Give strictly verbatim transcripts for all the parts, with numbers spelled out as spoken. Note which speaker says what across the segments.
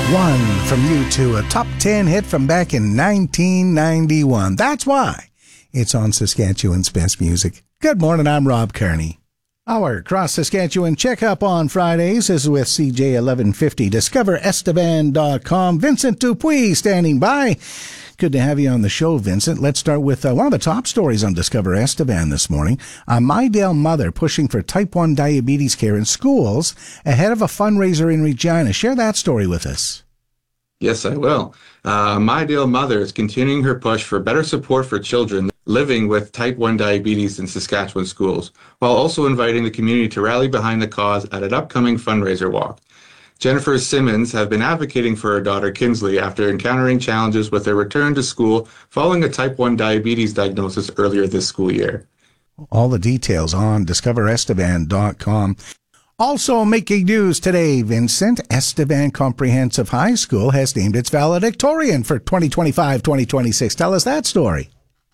Speaker 1: One from U two, a top ten hit from back in nineteen ninety-one. That's why it's on Saskatchewan's Best Music. Good morning, I'm Rob Kearney. Our Cross Saskatchewan checkup on Fridays is with C J eleven fifty. Discover Estevan dot com. Vincent Dupuis standing by. Good to have you on the show, Vincent. Let's start with uh, one of the top stories on Discover Estevan this morning. A Mydale mother pushing for type one diabetes care in schools ahead of a fundraiser in Regina. Share that story with us.
Speaker 2: Yes, I will. Uh, Mydale mother is continuing her push for better support for children living with type one diabetes in Saskatchewan schools, while also inviting the community to rally behind the cause at an upcoming fundraiser walk. Jennifer Simmons has been advocating for her daughter Kinsley after encountering challenges with her return to school following a type one diabetes diagnosis earlier this school year.
Speaker 1: All the details on Discover Estevan dot com. Also making news today, Vincent, Estevan Comprehensive High School has named its valedictorian for twenty twenty-five twenty twenty-six. Tell us that story.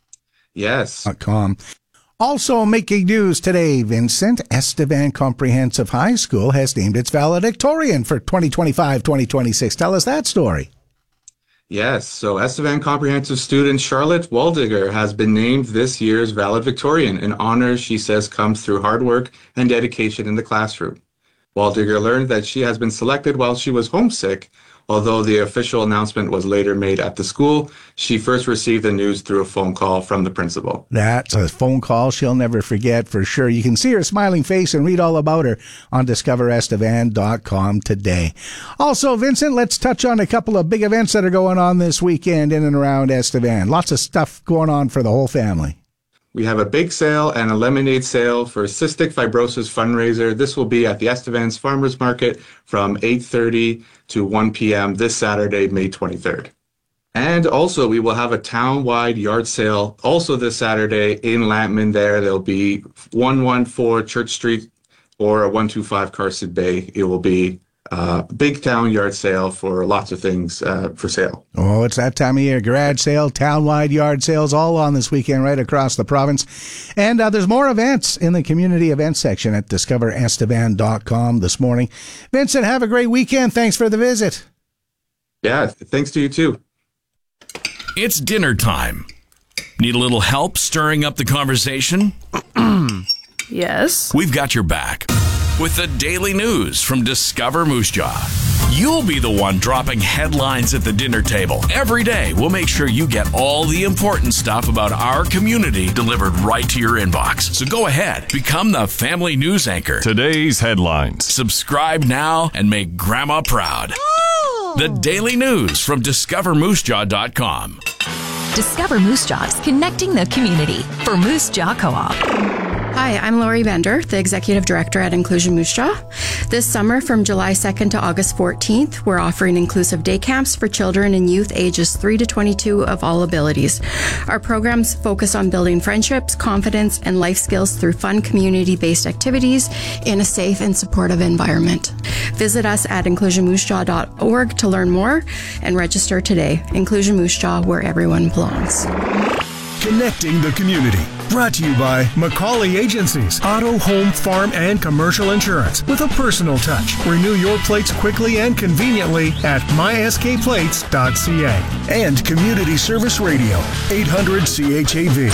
Speaker 2: Yes.
Speaker 1: .com. Also making news today, Vincent, Estevan Comprehensive High School has named its valedictorian for twenty twenty-five twenty twenty-six. Tell us that story.
Speaker 2: Yes, so Estevan Comprehensive student Charlotte Waldiger has been named this year's valedictorian, an honor she says comes through hard work and dedication in the classroom. Waldiger learned that she has been selected while she was homesick. Although the official announcement was later made at the school, she first received the news through a phone call from the principal.
Speaker 1: That's a phone call she'll never forget for sure. You can see her smiling face and read all about her on Discover Estevan dot com today. Also, Vincent, let's touch on a couple of big events that are going on this weekend in and around Estevan. Lots of stuff going on for the whole family.
Speaker 2: We have a bake sale and a lemonade sale for cystic fibrosis fundraiser. This will be at the Estevan's Farmers Market from eight thirty to one p.m. this Saturday, May twenty-third. And also, we will have a town-wide yard sale also this Saturday in Lantman there. There'll be one fourteen Church Street or one twenty-five Carson Bay. It will be Uh, big town yard sale for lots of things uh, for sale.
Speaker 1: Oh, it's that time of year. Garage sale, town-wide yard sales, all on this weekend right across the province. And uh, there's more events in the community events section at Discover Estevan dot com this morning. Vincent, have a great weekend. Thanks for the visit.
Speaker 2: Yeah, thanks to you too.
Speaker 3: It's dinner time. Need a little help stirring up the conversation?
Speaker 4: Yes.
Speaker 3: We've got your back with the daily news from Discover Moose Jaw. You'll be the one dropping headlines at the dinner table. Every day, we'll make sure you get all the important stuff about our community delivered right to your inbox. So go ahead, become the family news anchor.
Speaker 5: Today's headlines.
Speaker 3: Subscribe now and make Grandma proud. Oh. The daily news from Discover Moose Jaw dot com.
Speaker 6: Discover Moose Jaws, connecting the community for Moose Jaw Co-op.
Speaker 4: Hi, I'm Lori Bender, the Executive Director at Inclusion Moose Jaw. This summer, from July second to August fourteenth, we're offering inclusive day camps for children and youth ages three to twenty-two of all abilities. Our programs focus on building friendships, confidence, and life skills through fun community-based activities in a safe and supportive environment. Visit us at inclusion moose jaw dot org to learn more and register today. Inclusion Moose Jaw, where everyone belongs.
Speaker 7: Connecting the community. Brought to you by McCauley Agencies. Auto, home, farm, and commercial insurance with a personal touch. Renew your plates quickly and conveniently at my s k plates dot c a. And Community Service Radio, eight hundred C H A V.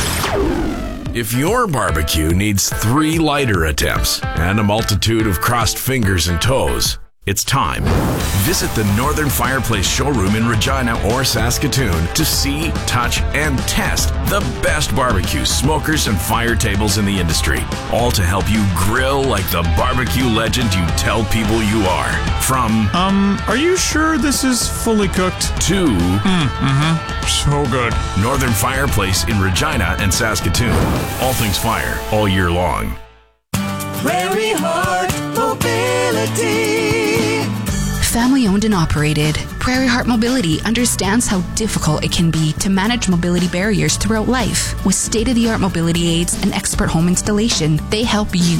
Speaker 3: If your barbecue needs three lighter attempts and a multitude of crossed fingers and toes, it's time. Visit the Northern Fireplace Showroom in Regina or Saskatoon to see, touch, and test the best barbecue smokers and fire tables in the industry. All to help you grill like the barbecue legend you tell people you are. From,
Speaker 5: Um, are you sure this is fully cooked?
Speaker 3: to,
Speaker 5: Mm, mm-hmm. So good.
Speaker 3: Northern Fireplace in Regina and Saskatoon. All things fire, all year long.
Speaker 8: Prairie Heart Mobility.
Speaker 6: Family owned and operated, Prairie Heart Mobility understands how difficult it can be to manage mobility barriers throughout life. With state-of-the-art mobility aids and expert home installation, they help you